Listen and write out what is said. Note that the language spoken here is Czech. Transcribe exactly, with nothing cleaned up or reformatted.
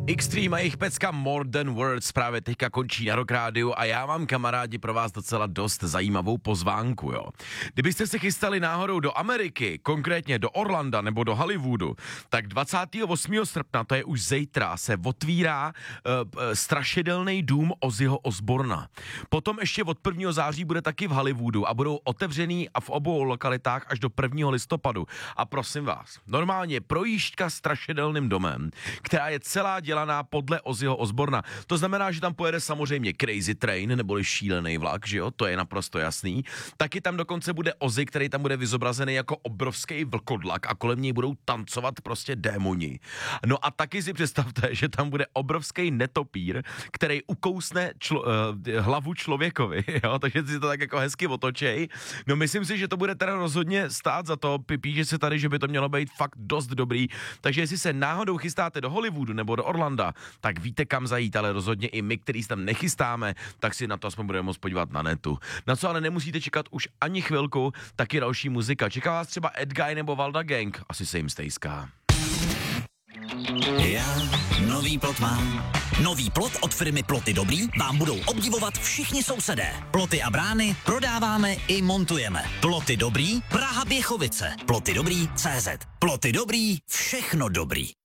Extreme a jejich pecka More Than Words právě teďka končí na Rock Rádiu a já mám, kamarádi, pro vás docela dost zajímavou pozvánku, jo. Kdybyste se chystali náhodou do Ameriky, konkrétně do Orlanda nebo do Hollywoodu, tak dvacátého osmého srpna, to je už zítra, se otvírá uh, strašidelný dům Ozzyho Osborna. Potom ještě od prvního září bude taky v Hollywoodu a budou otevřený a v obou lokalitách až do prvního listopadu. A prosím vás, normálně projížďka strašidelným domem, která je celá dělaná podle Ozzyho Osborna. To znamená, že tam pojede samozřejmě Crazy Train, neboli šílený vlak, že jo, to je naprosto jasný. Taky tam dokonce bude Ozzy, který tam bude vyzobrazený jako obrovský vlkodlak a kolem něj budou tancovat prostě démoni. No a taky si představte, že tam bude obrovský netopír, který ukousne člo, uh, hlavu člověkovi, jo, takže si to tak jako hezky otočej. No myslím si, že to bude teda rozhodně stát za to, píše se tady, že by to mělo být fakt dost dobrý, takže jestli se náhodou chystáte do Hollywoodu nebo do Orlanda, tak víte kam zajít, ale rozhodně i my, který se tam nechystáme, tak si na to aspoň budeme moct podívat na netu. Na co ale nemusíte čekat už ani chvilku, taky další muzika. Čeká vás třeba Ed Guy nebo Valda Gang, asi se jim stejská. Já nový plot mám. Nový plot od firmy Ploty Dobrý vám budou obdivovat všichni sousedé. Ploty a brány prodáváme i montujeme. Ploty Dobrý, Praha Běchovice. Ploty Dobrý C Z. Ploty Dobrý, všechno dobrý.